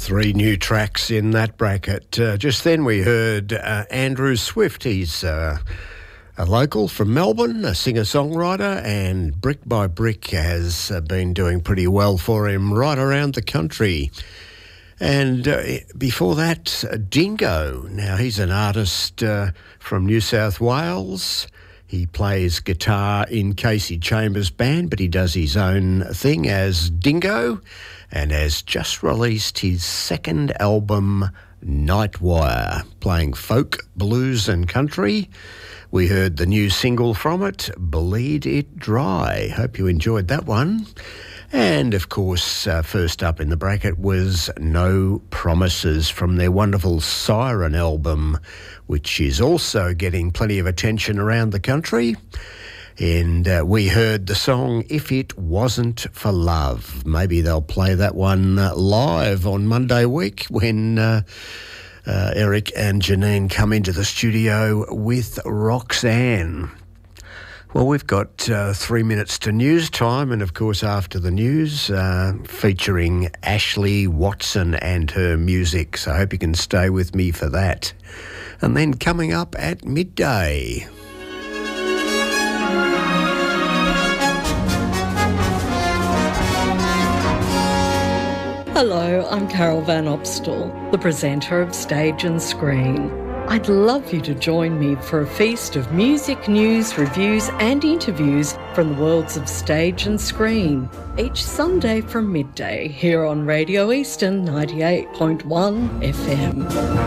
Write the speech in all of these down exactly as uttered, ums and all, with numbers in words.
Three new tracks in that bracket. Uh, just then we heard uh, Andrew Swift. He's uh, a local from Melbourne, a singer-songwriter, and Brick by Brick has uh, been doing pretty well for him right around the country. And uh, before that, uh, Dingo. Now, he's an artist uh, from New South Wales. He plays guitar in Casey Chambers' band, but he does his own thing as Dingo and has just released his second album, Nightwire, playing folk, blues and country. We heard the new single from it, Bleed It Dry. Hope you enjoyed that one. And, of course, uh, first up in the bracket was No Promises from their wonderful Siren album, which is also getting plenty of attention around the country. And uh, we heard the song If It Wasn't For Love. Maybe they'll play that one uh, live on Monday week when uh, uh, Eric and Janine come into the studio with Roxanne. Well, we've got uh, three minutes to news time, and of course after the news, uh, featuring Ashley Watson and her music. So I hope you can stay with me for that. And then coming up at midday. Hello, I'm Carol Van Opstal, the presenter of Stage and Screen. I'd love you to join me for a feast of music, news, reviews and interviews from the worlds of stage and screen, each Sunday from midday here on Radio Eastern ninety-eight point one F M.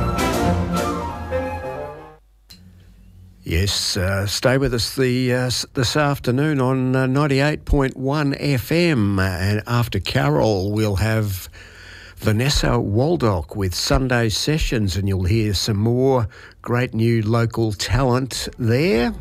Yes, uh, stay with us the uh, this afternoon on uh, ninety-eight point one F M, and after Carol we'll have Vanessa Waldock with Sunday Sessions, and you'll hear some more great new local talent there.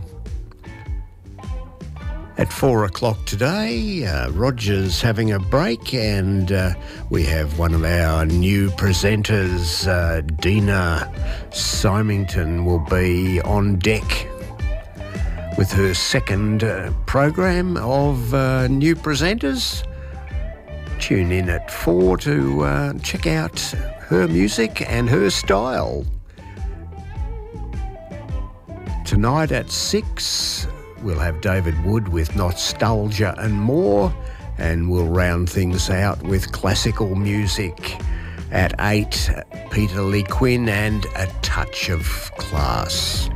At four o'clock today, uh, Roger's having a break, and uh, we have one of our new presenters, uh, Dina Symington, will be on deck with her second uh, program of uh, new presenters. Tune in at four to uh, check out her music and her style. Tonight at six, we'll have David Wood with Nostalgia and More, and we'll round things out with classical music. At eight, Peter Lee Quinn and A Touch of Class.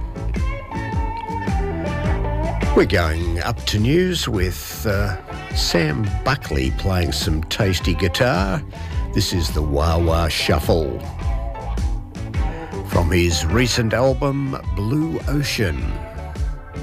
We're going up to news with uh, Sam Buckley playing some tasty guitar. This is the Wah Wah Shuffle from his recent album, Blue Ocean.